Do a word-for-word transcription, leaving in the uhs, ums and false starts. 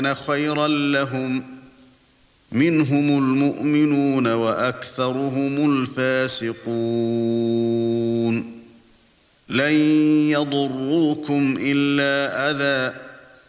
خيرا لهم منهم المؤمنون وأكثرهم الفاسقون لن يضروكم إلا أذى